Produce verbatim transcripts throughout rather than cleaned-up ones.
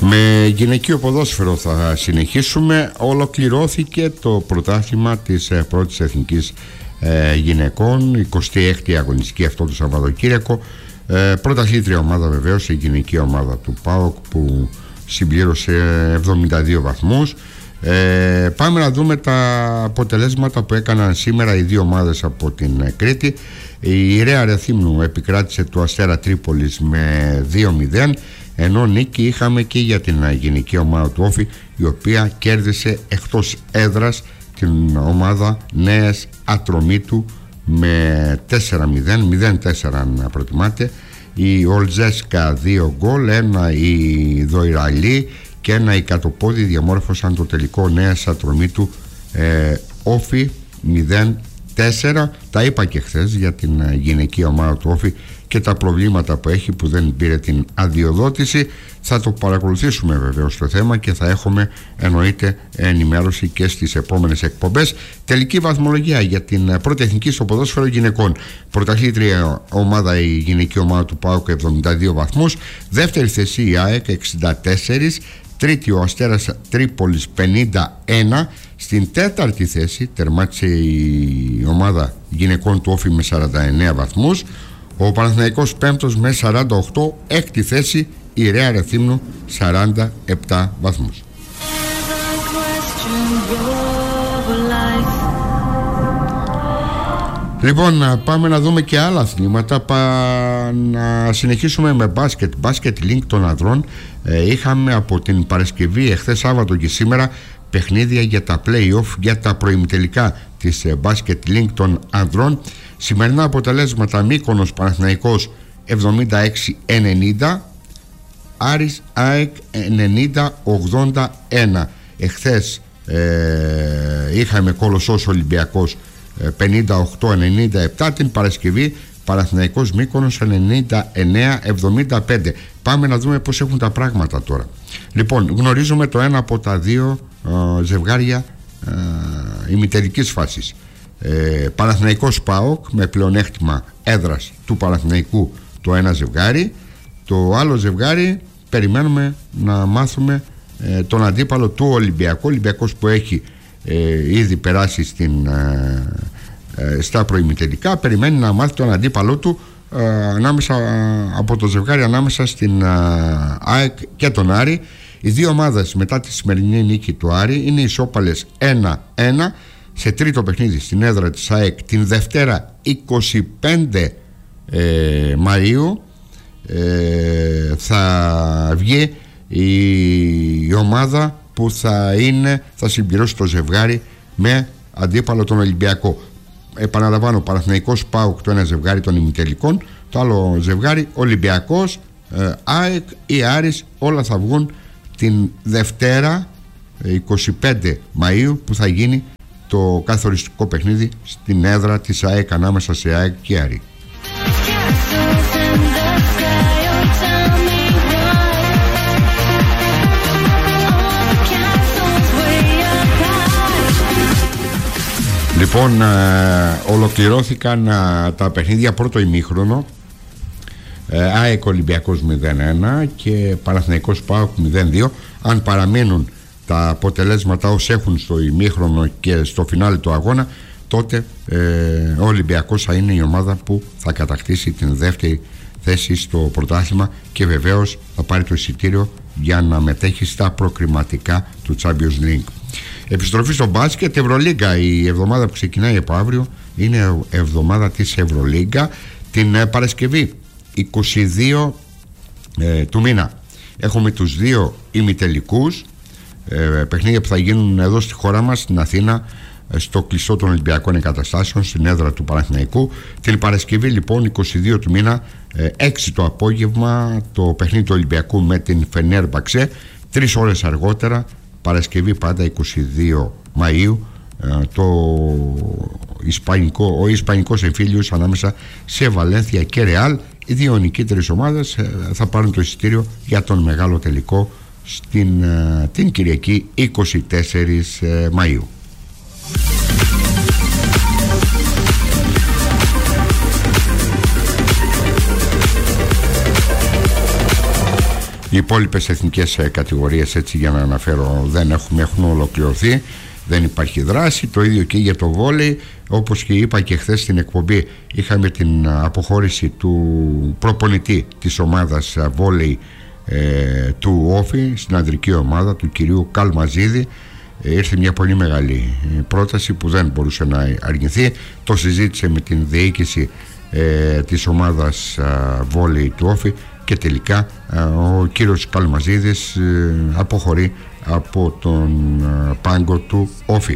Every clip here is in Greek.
Με γυναικείο ποδόσφαιρο θα συνεχίσουμε. Ολοκληρώθηκε το πρωτάθλημα της ε, πρώτης εθνικής ε, γυναικών, εικοστή έκτη αγωνιστική αυτό το Σαββατοκύριακο. ε, Πρωταθλήτρια ομάδα βεβαίως η γυναική ομάδα του ΠΑΟΚ, που συμπλήρωσε εβδομήντα δύο βαθμούς. ε, Πάμε να δούμε τα αποτελέσματα που έκαναν σήμερα οι δύο ομάδες από την Κρήτη. Η Ρέα Ρεθύμνου επικράτησε του Αστέρα Τρίπολης με δύο μηδέν, ενώ νίκη είχαμε και για την γυναική ομάδα του Όφη, η οποία κέρδισε εκτός έδρας την ομάδα Νέας Ατρομήτου με τέσσερα μηδέν, μηδέν τέσσερα αν προτιμάτε. Η Ολζέσκα δύο γκολ, ένα η Δοϊραλή και ένα η Κατοπόδη διαμόρφωσαν το τελικό Νέας Ατρομήτου ε, Όφη μηδέν τέσσερα. Τα είπα και χθες για την γυναική ομάδα του Όφη και τα προβλήματα που έχει, που δεν πήρε την αδειοδότηση. Θα το παρακολουθήσουμε βεβαίως το θέμα και θα έχουμε εννοείται ενημέρωση και στις επόμενες εκπομπές. Τελική βαθμολογία για την πρώτη εθνική στο ποδόσφαιρο γυναικών. Πρωταθλήτρια ομάδα η γυναική ομάδα του ΠΑΟΚ, εβδομήντα δύο βαθμούς. Δεύτερη θέση η ΑΕΚ εξήντα τέσσερα. Τρίτη ο Αστέρας Τρίπολης πενήντα ένα. Στην τέταρτη θέση τερμάτισε η ομάδα γυναικών του Όφη με σαράντα εννέα βαθμούς. Ο Παναθηναϊκός πέμπτος με σαράντα οκτώ. Έκτη θέση η Ρέα Ρεθύμνου σαράντα επτά βαθμούς. Λοιπόν, πάμε να δούμε και άλλα αθλήματα. Πα... να συνεχίσουμε με μπάσκετ. Μπάσκετ Link των ανδρών. ε, Είχαμε από την Παρασκευή, εχθές Σάββατο και σήμερα, παιχνίδια για τα play-off, για τα προημιτελικά της μπάσκετ Link των ανδρών. Σημερινά αποτελέσματα: Μύκονος Παναθηναϊκός εβδομήντα έξι ενενήντα, Άρης ΑΕΚ ενενήντα ογδόντα ένα. Εχθές ε, είχαμε Κολοσσός Ολυμπιακός πενήντα οκτώ ενενήντα επτά. Την Παρασκευή Παναθηναϊκός Μύκονος ενενήντα εννέα εβδομήντα πέντε. Πάμε να δούμε πώς έχουν τα πράγματα τώρα. Λοιπόν, γνωρίζουμε το ένα από τα δύο ε, ζευγάρια ε, ημιτελικής φάσης. ε, Παναθηναϊκός ΠΑΟΚ με πλεονέκτημα έδρας του Παναθηναϊκού το ένα ζευγάρι. Το άλλο ζευγάρι περιμένουμε να μάθουμε ε, τον αντίπαλο του Ολυμπιακού. Ολυμπιακός που έχει ε, ήδη περάσει στην, ε, ε, στα προημιτελικά, περιμένει να μάθει τον αντίπαλό του ε, ανάμεσα, από το ζευγάρι ανάμεσα στην ε, ΑΕΚ και τον Άρη. Οι δύο ομάδες μετά τη σημερινή νίκη του Άρη είναι ισόπαλες ένα ένα. Σε τρίτο παιχνίδι στην έδρα της ΑΕΚ την Δευτέρα είκοσι πέντε ε, Μαΐου ε, θα βγει η, η ομάδα που θα, είναι, θα συμπληρώσει το ζευγάρι με αντίπαλο τον Ολυμπιακό. Επαναλαμβάνω, Παναθηναϊκός ΠΑΟΚ το ένα ζευγάρι των ημιτελικών, το άλλο ζευγάρι Ολυμπιακός ε, ΑΕΚ ή Άρης. Όλα θα βγουν την Δευτέρα είκοσι πέντε Μαΐου, που θα γίνει το καθοριστικό παιχνίδι στην έδρα της ΑΕΚ ανάμεσα σε ΑΕΚ και Άρη. Λοιπόν, ε, ολοκληρώθηκαν ε, τα παιχνίδια πρώτο ημίχρονο. ε, ΑΕΚ Ολυμπιακός μηδέν ένα και Παναθηναϊκός ΠΑΟΚ μηδέν δύο. Αν παραμείνουν τα αποτελέσματα ως έχουν στο ημίχρονο και στο φινάλε του αγώνα, τότε ε, ο Ολυμπιακός θα είναι η ομάδα που θα κατακτήσει την δεύτερη θέση στο πρωτάθλημα και βεβαίως θα πάρει το εισιτήριο για να μετέχει στα προκριματικά του Champions League. Επιστροφή στο μπάσκετ. Ευρωλίγκα. Η εβδομάδα που ξεκινάει από αύριο είναι εβδομάδα της Ευρωλίγκα. Την ε, Παρασκευή είκοσι δύο ε, του μήνα έχουμε τους δύο ημιτελικούς, ε, παιχνίδια που θα γίνουν εδώ στη χώρα μας, στην Αθήνα, στο κλειστό των Ολυμπιακών Εγκαταστάσεων, στην έδρα του Παναθηναϊκού. Την Παρασκευή λοιπόν είκοσι δύο του μήνα, ε, έξι το απόγευμα, το παιχνίδι του Ολυμπιακού με την Φενέρμπαξε. Τρεις ώρες αργότερα, Παρασκευή πάντα είκοσι δύο Μαΐου, το Ισπανικό, ο Ισπανικός εμφύλιος ανάμεσα σε Βαλένθια και Ρεάλ. Οι δύο νικήτρες ομάδες θα πάρουν το εισιτήριο για τον μεγάλο τελικό στην, την Κυριακή είκοσι τέσσερις Μαΐου. Οι υπόλοιπες εθνικές κατηγορίες, έτσι για να αναφέρω, δεν έχουν, έχουν ολοκληρωθεί, δεν υπάρχει δράση. Το ίδιο και για το βόλεϊ, όπως και είπα και χθες στην εκπομπή, είχαμε την αποχώρηση του προπονητή της ομάδας βόλεϊ ε, του Όφη στην ανδρική ομάδα, του κυρίου Καλμαζίδη. ε, ήρθε μια πολύ μεγάλη πρόταση που δεν μπορούσε να αρνηθεί. Το συζήτησε με την διοίκηση ε, της ομάδας α, βόλεϊ του Όφη και τελικά α, ο κύριος Καλμαζίδης ε, αποχωρεί από τον α, πάγκο του Όφη.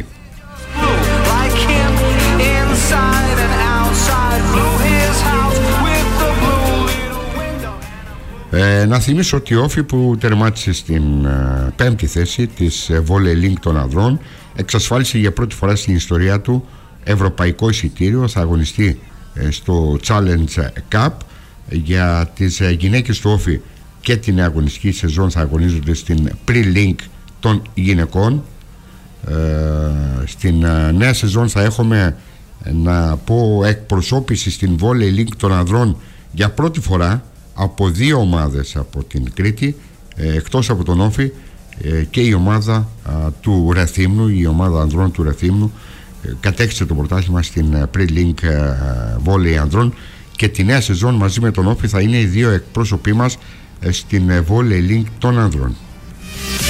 Ε, να θυμίσω ότι η Όφη, που τερμάτισε στην ε, πέμπτη θέση της ε, Volley Link των ανδρών, εξασφάλισε για πρώτη φορά στην ιστορία του ευρωπαϊκό εισιτήριο. Θα αγωνιστεί ε, στο Challenge Cup. Για τις ε, γυναίκες του Όφη και την αγωνιστική σεζόν θα αγωνίζονται στην Pre-Link των γυναικών. ε, στην ε, νέα σεζόν θα έχουμε, ε, να πω, εκπροσώπηση στην Volley Link των ανδρών για πρώτη φορά από δύο ομάδες από την Κρήτη, ε, εκτός από τον Όφη, ε, και η ομάδα α, του Ρεθύμνου, η ομάδα ανδρών του Ρεθύμνου ε, κατέκτησε το πρωτάθλημα στην ε, Pre-Link ε, Volley ανδρών, και τη νέα σεζόν μαζί με τον Όφη θα είναι οι δύο εκπρόσωποι μας ε, στην ε, Volley Link των ανδρών.